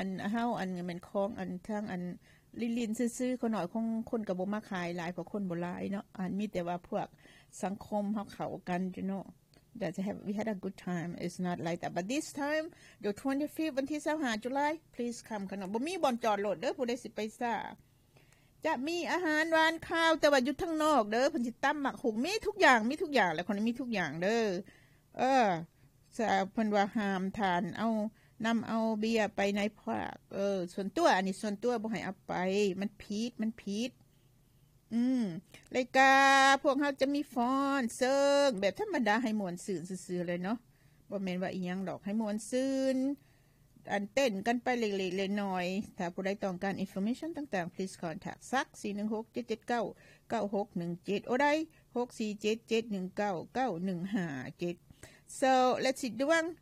อันเฮาอันแม่นของอันทางอันลินซื่อๆเขาหน่อยคงคนก็บ่มาขายหลายเพราะคนบ่หลายเนาะอันมีแต่ว่าพวกสังคมเฮาเข้ากัน you know that we had a good time it's not like that but this time the 25th วันที่25 July please come กันเนาะบ่มีบ่อนจอดรถเด้อผู้ใดสิไปซ่าจะมีอาหารหวานข้าวแต่ว่าอยู่ทางนอกเด้อเพิ่นสิตำหมักหุงมีทุกอย่างแล้วคนนี้มีทุกอย่างเด้อเพิ่นว่าห้ามทานเอานำเอาเบียร์ไปในภาคส่วนตัวอันนี้ส่วนตัวบ่ให้เอาไปมันผิดรายการพวกเฮาจะมีฟ้อนเซิงแบบธรรมดาให้ม่วนซื่นซื่อๆเลยเนาะบ่แม่นว่าอีหยังดอกให้ม่วนซื่นอันเต้นกันไปเล็กๆน้อยๆถ้าผู้ใดต้องการ information ต่างๆ please contact ซัก416-779-9617 โอได้647-719-9157 so let's see ดวง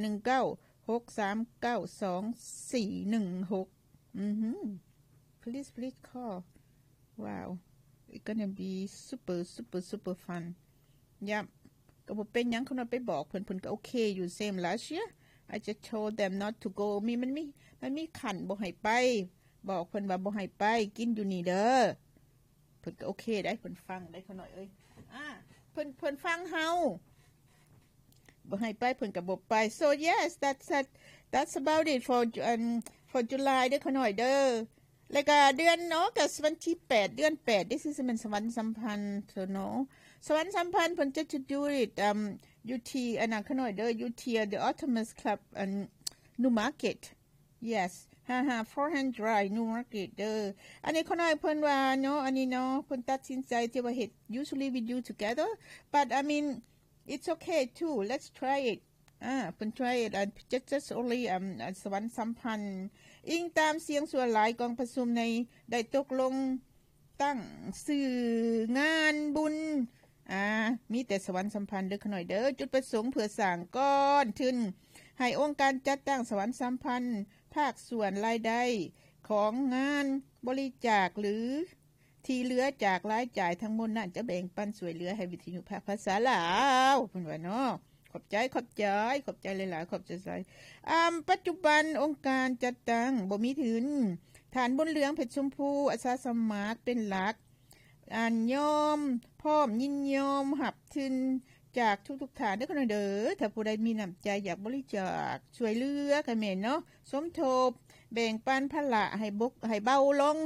519-639-2416 please call wow it's gonna be super fun ยับก็บ่เป็นหยังเขาไปบอกเพิ่นก็โอเคอยู่ same last year I just told them not to go มันมีขันบ่ให้ไปบอกเพิ่นว่าบ่ให้ไปกินอยู่นี่เด้อเพิ่นก็โอเคได้เพิ่นฟังได้เขาหน่อยเพิ่นฟังเฮาบ่ให้ไปเพิ่นก็บ่ไป so yes that's about it for July เด้อเขาหน่อยเด้อแล้วก็เดือนออกัสวันที่8เดือน8 this is มันสวรรค์สัมพันธ์ so no สวรรค์สัมพันธ์เพิ่นจะ do it UT อันนั้นเขาหน่อยเด้อ UT the Optimus Club and New Market yes 400 Drive New Market เด้ออันนี้เขาหน่อยเพิ่นว่าเนาะอันนี้เนาะเพิ่นตัดสินใจที่ว่าเฮ็ด usually we do together but I mean it's okay too let's try itเพิ่น try it and just only สวรรค์สัมพันธ์อิงตามเสียงส่วนหลายกองประชุมในได้ตกลงตั้งสื่องานบุญมีแต่สวรรค์สัมพันธ์เด้อขน่อยเด้อจุดประสงค์เพื่อสร้างก้อนทุนให้องค์การจัดตั้งสวรรค์สัมพันธ์ภาคส่วนรายได้ของงานบริจาคหรือที่เหลือจากรายจ่ายทั้งหมดนั้นจะแบ่งปันช่วยเหลือให้วิทยุภาษาลาวเพิ่นว่าเนาะขอบใจหลายๆขอบใจปัจจุบันองค์การจัดตั้งบ่มีทุนฐานบนเหลืองเพชรชมพูอาสาสมัครเป็นหลักยอมพร้อมยินยอมรับทุนจากทุกๆฐานเด้อคนเด้อถ้าผู้ใดมีน้ำใจอยากบริจาคช่วยเหลือกันแม่นเนาะสมทบแบ่งปันภาระให้เบาลง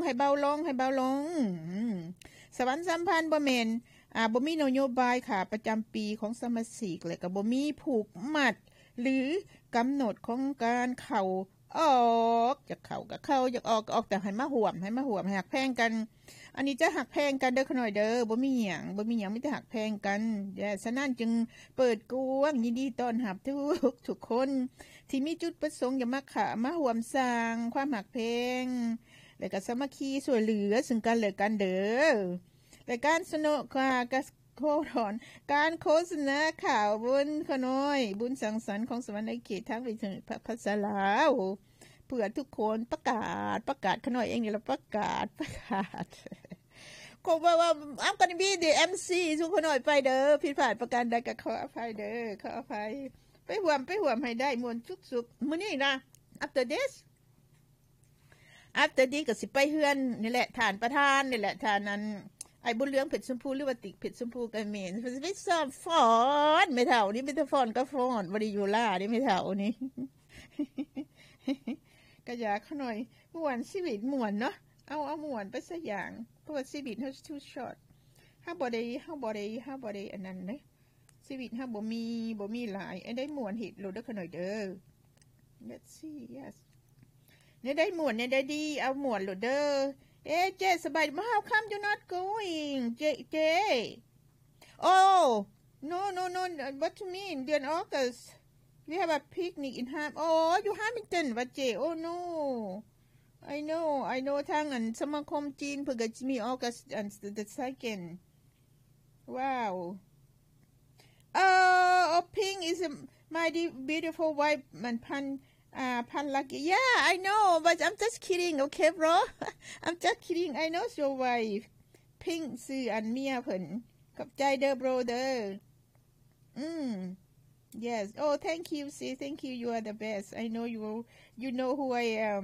สวรรค์สัมพันธ์บ่แม่นบ่มีนโยบายค่ะประจำปีของสมาชิกและก็บ่มีผูกมัดหรือกำหนดของการเข้าออกจะเข้าก็เข้าอยากออกก็ออกแต่ให้มาห่วมให้หักแพงกันอันนี้จะหักแพงกันเด้อขน่อยเด้อบ่มีหยังมีแต่หักแพงกันฉะนั้นจึงเปิดกว้างยินดีต้อนรับทุกคนที่มีจุดประสงค์อยากมาร่วมสร้างความหักแพงและก็สามัคคีช่วยเหลือซึ่งกันและกันเด้อและการสนุกการโฆษณาข่าวบุญขน้อยบุญสังสรรค์ของสวรรค์ในเขตทั้งวิทยุภาษาลาวเพื่อทุกคนประกาศขน้อยเองนี่ล่ะประกาศก็ว่าI'm gonna be the MC ทุกคนน้อยไปเด้อผิดพลาดประการใดก็ขออภัยเด้อขออภัยไปห่วมให้ได้ม่วนสุขๆมื้อนี้นะ after this ก็สิไปเฮือนนี่แหละฐานประธานนี่แหละฐานนั้นไอ้บุญเหลืองเพชรชมพูหรือว่าติกเพชรชมพูกันแม่นไปซ้อมฟ้อนไม่เท่านี่มีแต่ฟ้อนก็ฟ้อนบ่ได้อยู่ล่านี่ไม่เท่านี่ ก็อยากเขาหน่อยม่วนชีวิตม่วนเนาะเอาม่วนไปซะอย่างเพราะว่าชีวิตเฮา too short เฮาบ่ได้อันนั้นเด้ชีวิตเฮาบ่มีหลายไอ้ได้ม่วนเฮ็ดโลดเด้อเขาหน่อยเด้อ let's see yes เนี่ยได้ม่วนเนี่ยได้ดีเอาม่วนโลดเด้อJay สบาย how come you not going Jay oh no what you mean เดือน August we have a picnic in you Hamilton ว่า Jay oh no I know ทางอันสมาคมจีนเพิ่นก็สิมี August and the second wow pink is my beautiful wife มันพันลัก yeah I know but I'm just kidding okay bro I'm just kidding I know your wife pink ชื่ออันเมียเพิ่นขอบใจเด้อ bro เด้อyes thank you sis thank you you are the best I know you know who I am